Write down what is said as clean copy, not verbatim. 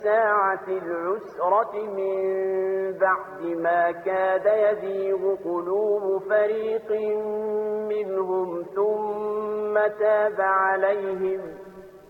ساعة العسرة من بعد ما كاد يزيغ قلوب فريق منهم ثم تاب عليهم